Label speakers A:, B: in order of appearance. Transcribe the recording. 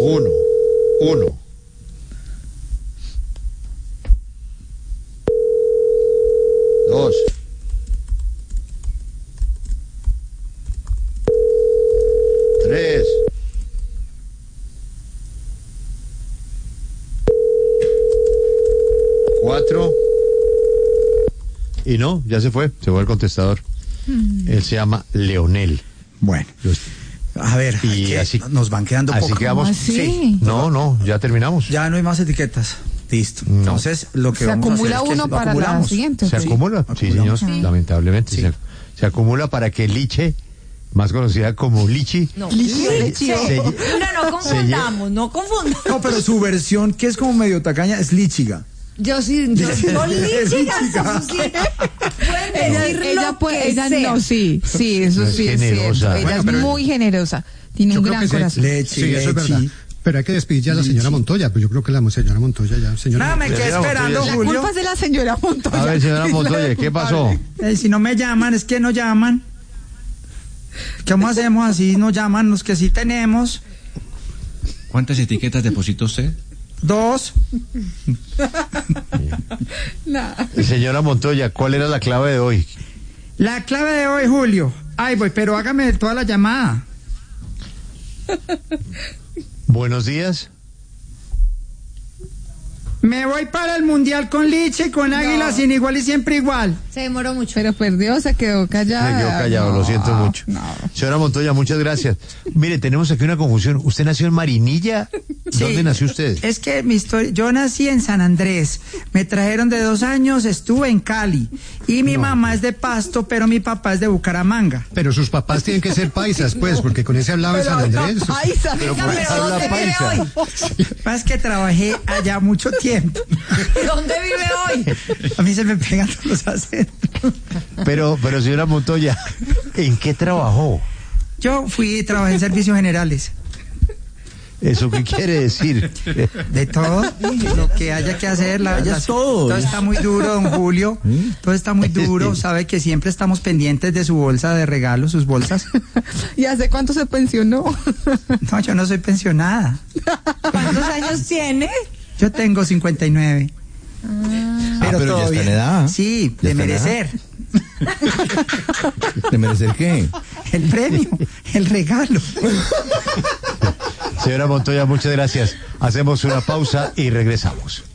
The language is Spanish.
A: Uno. Dos. Tres. Cuatro. Y no, ya se fue el contestador. Él se llama Leonel.
B: Bueno, a ver,
A: y así
B: nos van quedando
A: así
B: pocos.
A: quedamos.
C: ¿Así?
A: No, ya terminamos.
B: Ya no hay más etiquetas. Listo.
A: No.
B: Entonces, lo que
C: Se
B: vamos a hacer
C: acumula
B: es que
C: uno
B: lo
C: para la
B: acumulamos.
C: siguiente.
A: Se
C: ¿ok?
A: acumula, sí señor,
B: Acumulamos.
A: lamentablemente.
B: Sí.
A: Se acumula para que Liche, más conocida como Lichi,
D: No,
C: Lichi.
D: no confundamos.
B: No, pero su versión, que es como medio tacaña, es líchiga.
D: Yo no líchiga, eso sí. Pueden decir
C: Ella
D: lo
C: puede,
D: que
C: ella
D: sea.
C: no, sí, eso
A: No es
C: sí es
A: generosa.
C: cierto. Ella
E: Bueno, pero
C: es muy generosa, tiene un
E: creo
C: gran
E: que sí.
C: corazón.
B: Leche,
E: Sí, eso es
B: leche.
E: verdad. Pero hay que despedir ya a la señora Montoya, pues yo creo que la señora Montoya ya, señora.
B: Nada, me quedé
A: Señora
B: esperando,
A: Montoya,
C: La
B: Julio.
C: culpa es de la señora Montoya.
A: A ver, señora Montoya, ¿qué pasó?
B: Si no me llaman, es que no llaman. ¿Cómo hacemos así? No llaman los que sí tenemos.
F: ¿Cuántas etiquetas depositó usted?
B: 2.
A: Señora Montoya, ¿cuál era la clave de hoy?
B: La clave de hoy, Julio. Ay, voy, pero hágame toda la llamada.
A: Buenos días.
B: Me voy para el Mundial con Liche y con Águila sin igual y siempre igual.
D: Se demoró mucho.
C: Pero perdió, se quedó callada.
A: Me quedo callado,
C: No,
A: lo siento mucho.
C: no.
A: Señora Montoya, muchas gracias. Mire, tenemos aquí una confusión. ¿Usted nació en Marinilla? ¿Dónde
B: Sí.
A: nació usted?
B: Es que mi historia, yo nací en San Andrés, me trajeron de 2 años, estuve en Cali y mi mamá es de Pasto, pero mi papá es de Bucaramanga.
E: Pero sus papás tienen que ser paisas, pues, porque con ese hablaba en San Andrés.
C: Paisa.
A: Pero ¿por qué habla
D: ¿dónde vive
A: paisa?
D: hoy?
B: Más que trabajé allá mucho tiempo.
D: ¿Dónde vive hoy?
B: A mí se me pegan todos los acentos.
A: Pero señora Montoya, ¿en qué trabajó?
B: Yo trabajé en servicios generales.
A: ¿Eso qué quiere decir?
B: De todo, lo que haya que hacer. Todo está muy duro, don Julio. Todo está muy duro. Sabe que siempre estamos pendientes de su bolsa de regalos, sus bolsas.
C: ¿Y hace cuánto se pensionó?
B: No, yo no soy pensionada.
D: ¿Cuántos años tiene?
B: Yo tengo 59.
F: Pero ya
B: todo
F: está en
B: bien.
F: edad.
B: Sí,
F: Ya
B: de
F: está en
B: merecer.
F: ¿De merecer qué?
B: El premio, el regalo.
A: Señora Montoya, muchas gracias. Hacemos una pausa y regresamos.